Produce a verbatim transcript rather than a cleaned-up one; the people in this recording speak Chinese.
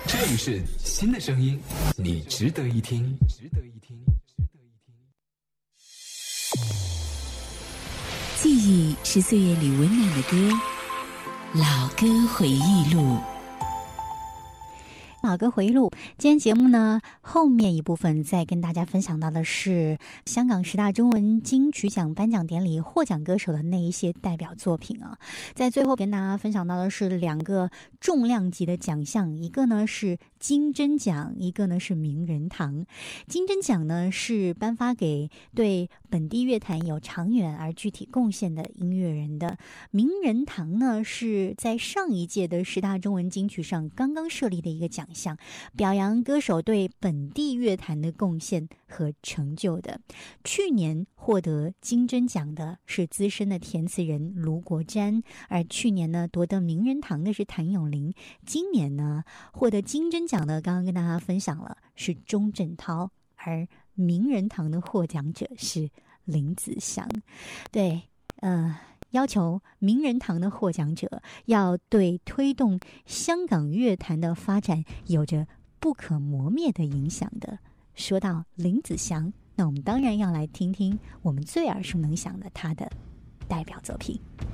这里是新的声音，你值得一听。值得一听。 记忆是岁月里温暖的歌，老歌回忆录。 老歌回忆录，今天节目呢后面一部分再跟大家分享到的是香港十大中文金曲奖颁奖典礼获奖歌手的那一些代表作品啊。在最后跟大家分享到的是两个重量级的奖项，一个呢是金针奖，一个呢是名人堂。金针奖呢是颁发给对本地乐坛有长远而具体贡献的音乐人的，名人堂呢是在上一届的十大中文金曲上刚刚设立的一个奖项，表扬歌手对本地乐坛的贡献和成就的。去年获得金针奖的是资深的填词人卢国詹，而去年呢夺得名人堂的是谭咏麟，今年呢获得金针奖的刚刚跟大家分享了是钟镇涛，而名人堂的获奖者是林子祥。对，呃要求名人堂的获奖者要对推动香港乐坛的发展有着不可磨灭的影响的。说到林子祥，那我们当然要来听听我们最耳熟能详的他的代表作品。